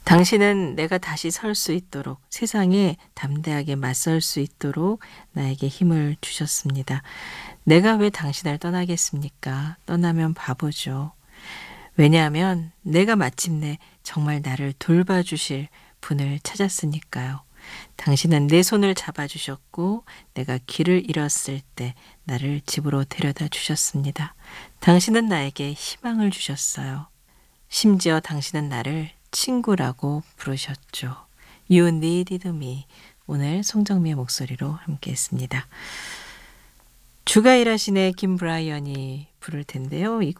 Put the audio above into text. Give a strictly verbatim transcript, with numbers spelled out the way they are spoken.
당신은 내가 다시 설 수 있도록, 세상에 담대하게 맞설 수 있도록 나에게 힘을 주셨습니다. 내가 왜 당신을 떠나겠습니까? 떠나면 바보죠. 왜냐하면 내가 마침내 정말 나를 돌봐주실 분을 찾았으니까요. 당신은 내 손을 잡아주셨고 내가 길을 잃었을 때 나를 집으로 데려다 주셨습니다. 당신은 나에게 희망을 주셨어요. 심지어 당신은 나를 친구라고 부르셨죠. You needed me. 오늘 송정미의 목소리로 함께 했습니다. 주가 일하신의 김브라이언이 부를 텐데요. 이